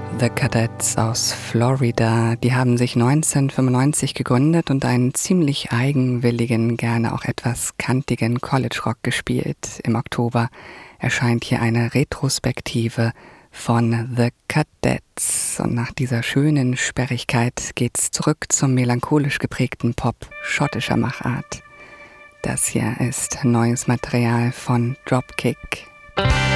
The Cadets aus Florida, die haben sich 1995 gegründet und einen ziemlich eigenwilligen, gerne auch etwas kantigen College-Rock gespielt. Im Oktober erscheint hier eine Retrospektive von The Cadets. Und nach dieser schönen Sperrigkeit geht's zurück zum melancholisch geprägten Pop schottischer Machart. Das hier ist neues Material von Dropkick.